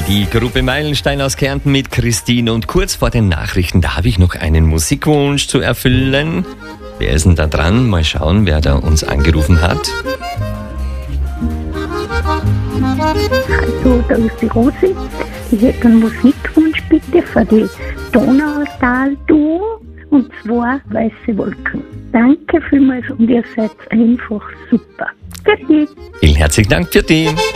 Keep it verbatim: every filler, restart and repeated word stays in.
Die Gruppe Meilenstein aus Kärnten mit Christine. Und kurz vor den Nachrichten, da habe ich noch einen Musikwunsch zu erfüllen. Wer ist denn da dran? Mal schauen, wer da uns angerufen hat. Hallo, da ist die Rosi. Ich hätte einen Musikwunsch bitte für die Donautal-Duo, und zwar Weiße Wolken. Danke vielmals und ihr seid einfach super. Für dich. Vielen herzlichen Dank für die.